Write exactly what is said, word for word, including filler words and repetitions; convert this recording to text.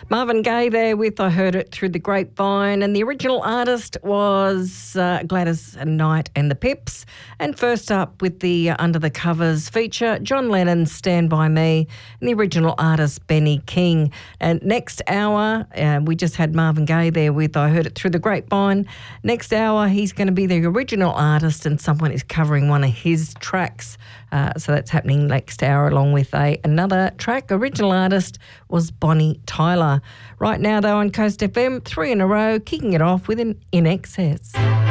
Marvin Gaye there with I Heard It Through the Grapevine, and the original artist was uh, Gladys Knight and the Pips. And first up with the uh, Under the Covers feature, John Lennon's Stand By Me, and the original artist Benny King. And next hour, uh, we just had Marvin Gaye there with I Heard It Through the Grapevine. Next hour, he's going to be the original artist and someone is covering one of his tracks. Uh, so that's happening next hour along with a another track. Original artist was Bonnie Tyler. Right now, though, on Coast F M, three in a row, kicking it off with an In Excess.